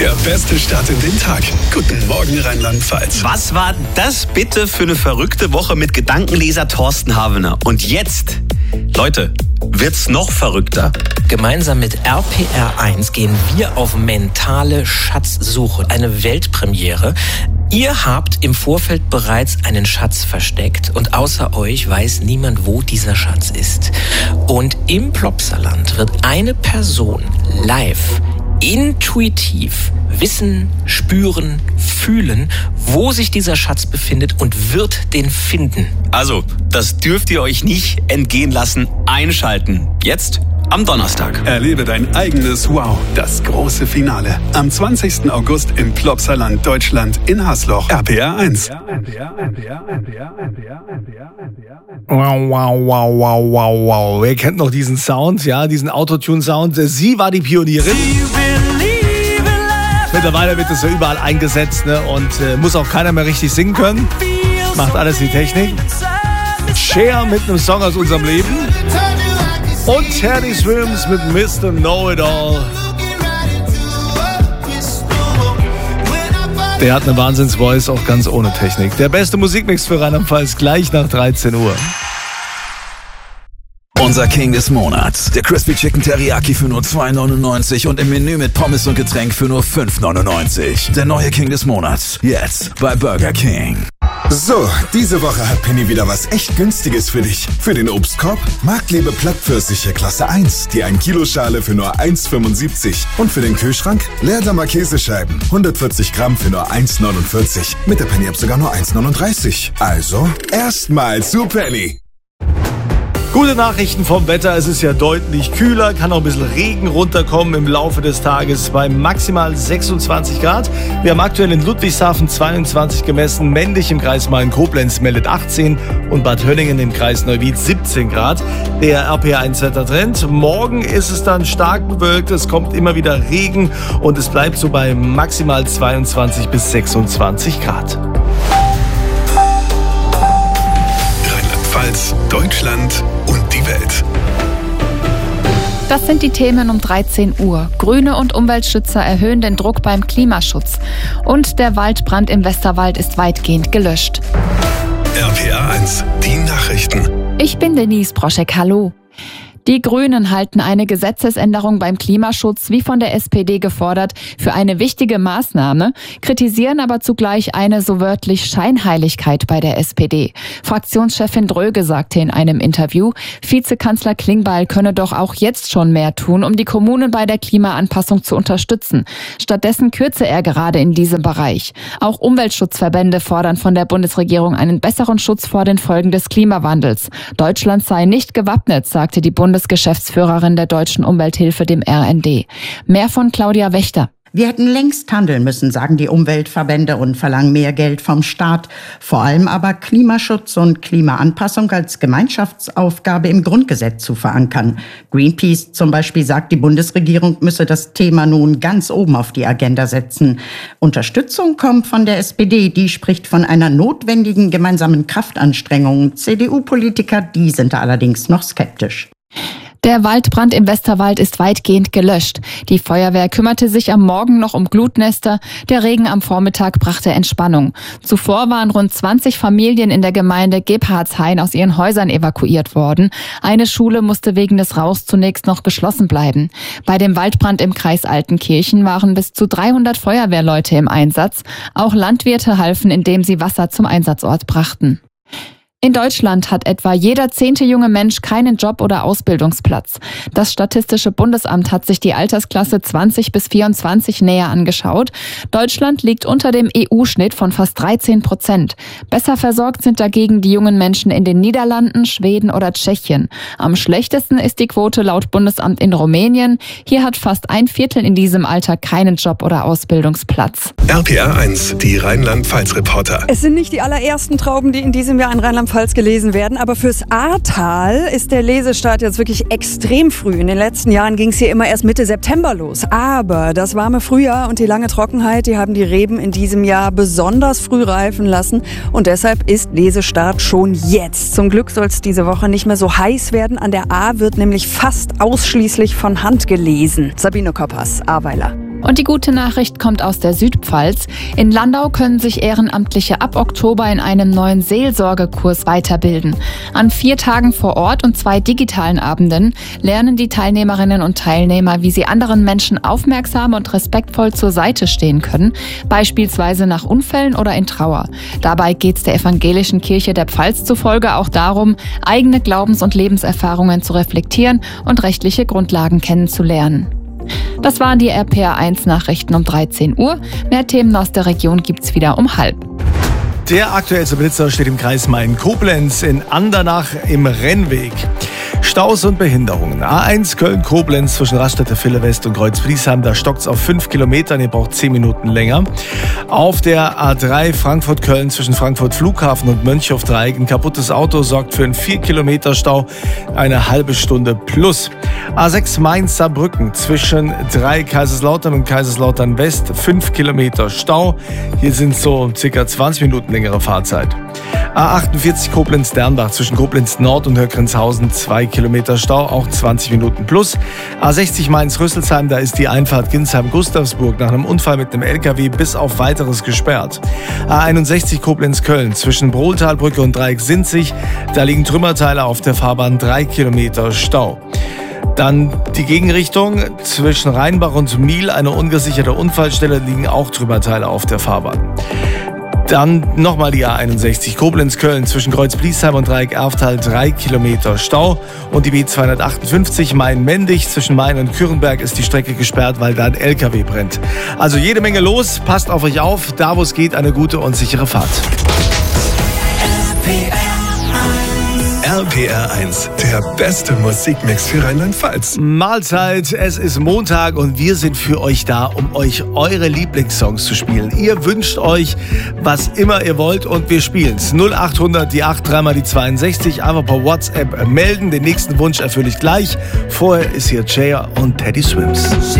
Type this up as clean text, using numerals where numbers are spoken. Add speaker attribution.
Speaker 1: Der beste Start in den Tag. Guten Morgen Rheinland-Pfalz.
Speaker 2: Was war das bitte für eine verrückte Woche mit Gedankenleser Thorsten Havener? Und jetzt, Leute, wird's noch verrückter.
Speaker 3: Gemeinsam mit RPR1 gehen wir auf mentale Schatzsuche. Eine Weltpremiere. Ihr habt im Vorfeld bereits einen Schatz versteckt und außer euch weiß niemand, wo dieser Schatz ist. Und im Plopsaland wird eine Person live, intuitiv wissen, spüren, fühlen, wo sich dieser Schatz befindet und wird den finden.
Speaker 2: Also, das dürft ihr euch nicht entgehen lassen. Einschalten. Jetzt am Donnerstag.
Speaker 1: Erlebe dein eigenes Wow, das große Finale. Am 20. August im Plopsaland Deutschland in Hasloch. RPR1.
Speaker 4: Wow, wow, wow, wow, wow, wow. Wer kennt noch diesen Sound? Ja, diesen Autotune-Sound. Sie war die Pionierin. Mittlerweile wird es ja überall eingesetzt, ne? Und muss auch keiner mehr richtig singen können. Macht alles die Technik. Cher mit einem Song aus unserem Leben. Und Teddy Swims mit Mr. Know-It-All. Der hat eine Wahnsinns-Voice, auch ganz ohne Technik. Der beste Musikmix für Rheinland-Pfalz gleich nach 13 Uhr.
Speaker 5: Unser King des Monats. Der Crispy Chicken Teriyaki für nur 2,99 und im Menü mit Pommes und Getränk für nur 5,99. Der neue King des Monats. Jetzt bei Burger King.
Speaker 6: So, diese Woche hat Penny wieder was echt Günstiges für dich. Für den Obstkorb Marktlebe Plattpfirsiche Klasse 1, die 1 Kilo Schale für nur 1,75. Und für den Kühlschrank Leerdammer Käsescheiben, 140 Gramm für nur 1,49. Mit der Penny-App sogar nur 1,39. Also, erstmal zu Penny.
Speaker 4: Gute Nachrichten vom Wetter. Es ist ja deutlich kühler, kann auch ein bisschen Regen runterkommen im Laufe des Tages bei maximal 26 Grad. Wir haben aktuell in Ludwigshafen 22 gemessen, Mendig im Kreis Main-Koblenz meldet 18 und Bad Hönningen im Kreis Neuwied 17 Grad. Der RPR1-Wettertrend. Morgen ist es dann stark bewölkt, es kommt immer wieder Regen und es bleibt so bei maximal 22 bis 26 Grad.
Speaker 1: Rheinland-Pfalz, Deutschland und die Welt.
Speaker 7: Das sind die Themen um 13 Uhr. Grüne und Umweltschützer erhöhen den Druck beim Klimaschutz. Und der Waldbrand im Westerwald ist weitgehend gelöscht.
Speaker 1: RPR1, die Nachrichten.
Speaker 7: Ich bin Denise Broschek, hallo. Die Grünen halten eine Gesetzesänderung beim Klimaschutz, wie von der SPD gefordert, für eine wichtige Maßnahme, kritisieren aber zugleich eine so wörtlich Scheinheiligkeit bei der SPD. Fraktionschefin Dröge sagte in einem Interview, Vizekanzler Klingbeil könne doch auch jetzt schon mehr tun, um die Kommunen bei der Klimaanpassung zu unterstützen. Stattdessen kürze er gerade in diesem Bereich. Auch Umweltschutzverbände fordern von der Bundesregierung einen besseren Schutz vor den Folgen des Klimawandels. Deutschland sei nicht gewappnet, sagte die Bundesgeschäftsführerin der Deutschen Umwelthilfe dem RND. Mehr von Claudia Wächter.
Speaker 8: Wir hätten längst handeln müssen, sagen die Umweltverbände und verlangen mehr Geld vom Staat. Vor allem aber Klimaschutz und Klimaanpassung als Gemeinschaftsaufgabe im Grundgesetz zu verankern. Greenpeace zum Beispiel sagt, die Bundesregierung müsse das Thema nun ganz oben auf die Agenda setzen. Unterstützung kommt von der SPD, die spricht von einer notwendigen gemeinsamen Kraftanstrengung. CDU-Politiker, die sind da allerdings noch skeptisch.
Speaker 7: Der Waldbrand im Westerwald ist weitgehend gelöscht. Die Feuerwehr kümmerte sich am Morgen noch um Glutnester. Der Regen am Vormittag brachte Entspannung. Zuvor waren rund 20 Familien in der Gemeinde Gebhardshain aus ihren Häusern evakuiert worden. Eine Schule musste wegen des Rauchs zunächst noch geschlossen bleiben. Bei dem Waldbrand im Kreis Altenkirchen waren bis zu 300 Feuerwehrleute im Einsatz. Auch Landwirte halfen, indem sie Wasser zum Einsatzort brachten. In Deutschland hat etwa jeder 10. junge Mensch keinen Job oder Ausbildungsplatz. Das Statistische Bundesamt hat sich die Altersklasse 20 bis 24 näher angeschaut. Deutschland liegt unter dem EU-Schnitt von fast 13%. Besser versorgt sind dagegen die jungen Menschen in den Niederlanden, Schweden oder Tschechien. Am schlechtesten ist die Quote laut Bundesamt in Rumänien. Hier hat fast ein Viertel in diesem Alter keinen Job oder Ausbildungsplatz.
Speaker 1: RPR1, die Rheinland-Pfalz-Reporter.
Speaker 9: Es sind nicht die allerersten Trauben, die in diesem Jahr in Rheinland-Pfalz gelesen werden, aber fürs Ahrtal ist der Lesestart jetzt wirklich extrem früh. In den letzten Jahren ging es hier immer erst Mitte September los. Aber das warme Frühjahr und die lange Trockenheit, die haben die Reben in diesem Jahr besonders früh reifen lassen und deshalb ist Lesestart schon jetzt. Zum Glück soll es diese Woche nicht mehr so heiß werden. An der Ahr wird nämlich fast ausschließlich von Hand gelesen. Sabine Koppas, Ahrweiler.
Speaker 7: Und die gute Nachricht kommt aus der Südpfalz. In Landau können sich Ehrenamtliche ab Oktober in einem neuen Seelsorgekurs weiterbilden. An 4 Tagen vor Ort und 2 digitalen Abenden lernen die Teilnehmerinnen und Teilnehmer, wie sie anderen Menschen aufmerksam und respektvoll zur Seite stehen können, beispielsweise nach Unfällen oder in Trauer. Dabei geht es der Evangelischen Kirche der Pfalz zufolge auch darum, eigene Glaubens- und Lebenserfahrungen zu reflektieren und rechtliche Grundlagen kennenzulernen. Das waren die RPR1-Nachrichten um 13 Uhr. Mehr Themen aus der Region gibt's wieder um 12:30.
Speaker 4: Der aktuellste Blitzer steht im Kreis Main-Koblenz in Andernach im Rennweg. Staus und Behinderungen. A1 Köln-Koblenz zwischen Raststätte-Ville West und Kreuz-Friesheim, da stockt's auf 5 Kilometern, ihr braucht 10 Minuten länger. Auf der A3 Frankfurt-Köln zwischen Frankfurt-Flughafen und Mönchhof-Dreieck, ein kaputtes Auto sorgt für einen 4 Kilometer Stau, eine halbe Stunde plus. A6 Mainz-Saarbrücken zwischen 3 Kaiserslautern und Kaiserslautern-West, 5 Kilometer Stau. Hier sind so circa 20 Minuten längere Fahrzeit. A48 Koblenz-Dernbach zwischen Koblenz-Nord und Höckrenzhausen, 2 Kilometer Stau, auch 20 Minuten plus. A60 Mainz-Rüsselsheim, da ist die Einfahrt Ginsheim-Gustavsburg nach einem Unfall mit einem LKW bis auf Weiteres gesperrt. A61 Koblenz-Köln zwischen Brohltalbrücke und Dreieck-Sinzig, da liegen Trümmerteile auf der Fahrbahn, 3 Kilometer Stau. Dann die Gegenrichtung zwischen Rheinbach und Miel, eine ungesicherte Unfallstelle, liegen auch Trümmerteile auf der Fahrbahn. Dann nochmal die A61 Koblenz-Köln zwischen Kreuz-Bliesheim und Dreieck-Erftal, 3 Kilometer Stau. Und die B258 Main-Mendig zwischen Main und Kürrenberg ist die Strecke gesperrt, weil da ein LKW brennt. Also jede Menge los, passt auf euch auf, da wo es geht, eine gute und sichere Fahrt.
Speaker 1: RPR1, der beste Musikmix für Rheinland-Pfalz.
Speaker 4: Mahlzeit, es ist Montag und wir sind für euch da, um euch eure Lieblingssongs zu spielen. Ihr wünscht euch, was immer ihr wollt und wir spielen's. 0800 die 8, 3 mal die 62, einfach per WhatsApp melden. Den nächsten Wunsch erfülle ich gleich. Vorher ist hier Jaya und Teddy Swims.